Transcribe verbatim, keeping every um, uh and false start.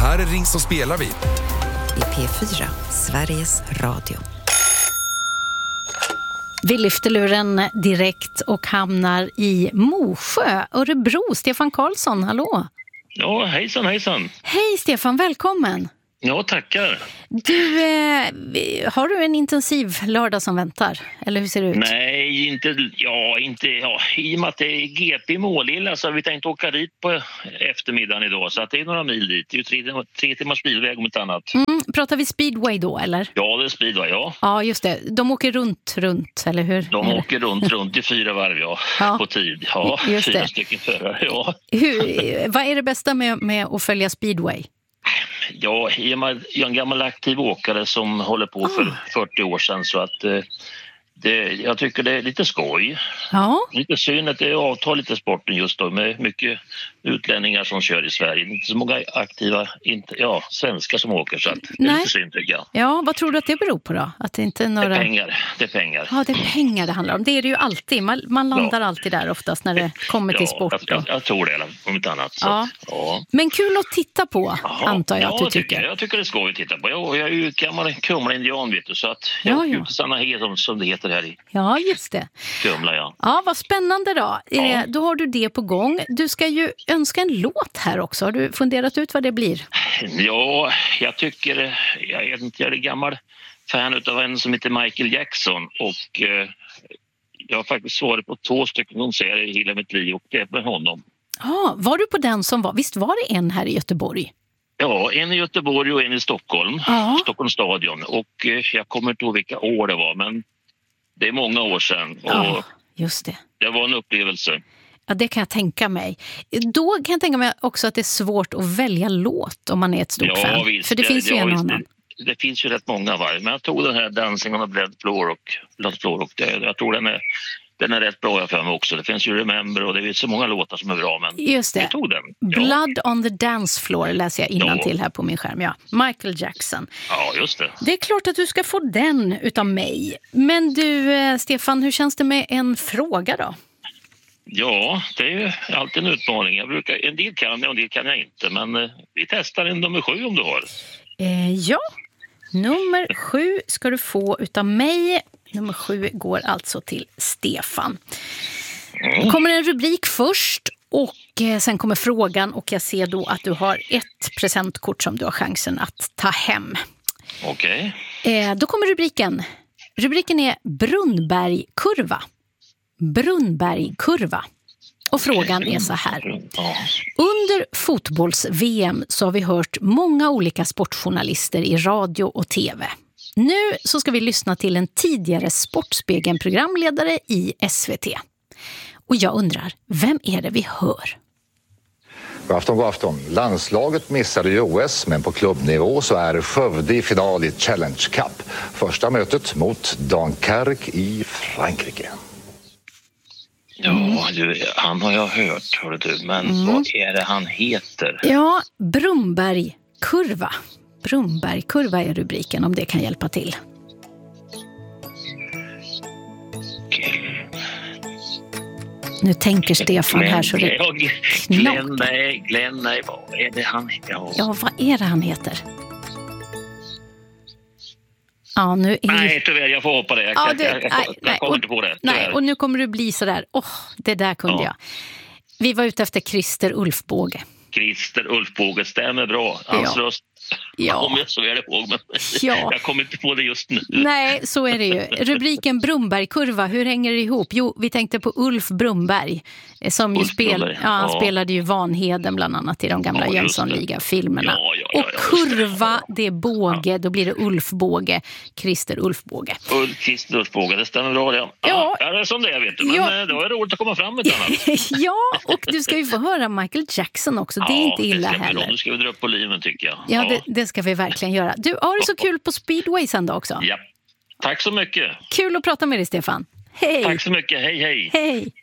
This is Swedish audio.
Här är Ring så spelar vi. I P fyra, Sveriges Radio. Vi lyfter luren direkt och hamnar i Mosjö, Örebro. Stefan Karlsson, hallå. Ja, hejsan, hejsan. Hej Stefan, välkommen. Ja, tackar. Du, eh, har du en intensiv lördag som väntar? Eller hur ser det ut? Nej, inte, ja, inte, ja, i och med att det är G P i Målilla så har vi tänkt åka dit på eftermiddagen idag. Så att det är några mil dit. Det är ju tre, tre timmars bilväg om ett annat. Mm, pratar vi speedway då, eller? Ja, det är speedway, ja. Ja, just det. De åker runt, runt, eller hur? De åker runt, runt i fyra varv, ja. Ja. På tid. Ja, just fyra det. stycken förare, ja. Hur, vad är det bästa med, med att följa speedway? Ja, jag är en gammal aktiv åkare som håller på för oh. fyrtio år sedan så att eh, det, jag tycker det är lite skoj. Ja. Lite synd att det är avtal lite sporten just då med mycket utlänningar som kör i Sverige. Inte så många aktiva ja, svenskar som åker så att det är lite synd tycker jag. Ja, vad tror du att det beror på då? Att det inte är några... Det är pengar, det är pengar. Ja, det är pengar det handlar om. Det är det ju alltid. Man, man landar ja. alltid där oftast när det kommer till sport. Ja, jag, jag tror det, om inte annat. Så ja. Att, ja. Men kul att titta på, Aha. antar jag ja, att du tycker. tycker. Jag tycker det är skoj att titta på. Jag, jag är ju gammal Kumla-indian, vet du, så att jag ja, är ja. ute Sanna Hed som, som det heter här i Ja, just det. Kumla, ja. Ja, vad spännande då. Ja. Eh, då har du det på gång. Du ska ju önska en låt här också. Har du funderat ut vad det blir? Ja, jag tycker, jag är inte, jag är gammal fan av en som heter Michael Jackson och eh, jag har faktiskt svarat på två stycken konserter i hela mitt liv och det är med honom. Ja, var du på den som var, visst var det en här i Göteborg? Ja, en i Göteborg och en i Stockholm, ja. Stockholms stadion och eh, jag kommer inte ihåg vilka år det var men det är många år sedan och ja, just det. Det var en upplevelse. Ja, det kan jag tänka mig. Då kan jag tänka mig också att det är svårt att välja låt om man är ett stort ja, fan. Visst, för det, det finns ju ja, en visst, annan. Det, det finns ju rätt många var. Men jag tog den här Dancing on the Blood Floor och Blood Floor och det, jag tror den är, den är rätt bra för mig också. Det finns ju Remember och det är så många låtar som är bra men just det. jag tog den. Ja. Blood on the Dance Floor läser jag innan ja. till här på min skärm. Ja. Michael Jackson. Ja, just det. Det är klart att du ska få den utav mig. Men du, Stefan, hur känns det med en fråga då? Ja, det är ju alltid en utmaning. Jag brukar, en del kan jag och en del kan jag inte. Men eh, vi testar en nummer sju om du har. Eh, ja, nummer sju ska du få utav mig. Nummer sju går alltså till Stefan. Mm. Det kommer en rubrik först och eh, sen kommer frågan. Och jag ser då att du har ett presentkort som du har chansen att ta hem. Okej. Okay. Eh, då kommer rubriken. Rubriken är Brunnbergkurva. Brunnbergkurva. Och frågan är så här. Under fotbolls-V M så har vi hört många olika sportjournalister i radio och tv. Nu så ska vi lyssna till en tidigare Sportspegeln-programledare i S V T. Och jag undrar, vem är det vi hör? God afton, god afton. Landslaget missade ju O S, men på klubbnivå så är Skövde i final i Challenge Cup. Första mötet mot Dunkerque i Frankrike. Ja, du, han har jag hört, hör du, men mm. vad är det han heter? Ja, Brunnbergkurva. Brunnbergkurva är rubriken, om det kan hjälpa till. Nu tänker Stefan här så det Glenn, nej, Glenn, nej, vad är det han heter? Ja. ja, vad är det han heter? Ja, nu är... Nej, tyvärr, jag får hoppa det. Jag, ja, du, jag, jag, nej, jag nej, kommer och, inte på det. Nej, och nu kommer du bli så där. Åh, oh, det där kunde ja. jag. Vi var ute efter Christer Ulfbåge. Christer Ulfbåge, stämmer bra. Hans ja. röst ja. kommer jag så väl ihåg, men ja. jag kommer inte på det just nu. Nej, så är det ju. Rubriken Brunnbergkurva, hur hänger det ihop? Jo, vi tänkte på Ulf Brunnberg som ju spel, ja, han ja. spelade ju Vanheden bland annat i de gamla ja, Jönssonliga-filmerna. Ja, ja, ja, ja, och kurva, det är båge, ja. då blir det Ulfbåge, Christer Ulfbåge. Ulf, Christer Ulfbåge, det stämmer bra det. Ja, ja. ja det är som det är, vet du. Men ja. det var roligt att komma fram med ett annat. Ja, och du ska ju få höra Michael Jackson också. Det är ja, inte illa det heller. Nu ska vi dra upp på liven, tycker jag. Ja, ja. Det, det ska vi verkligen göra. Du, har det så kul på Speedway sen då också? Ja, tack så mycket. Kul att prata med dig, Stefan. Hej! Tack så mycket, hej hej! Hej!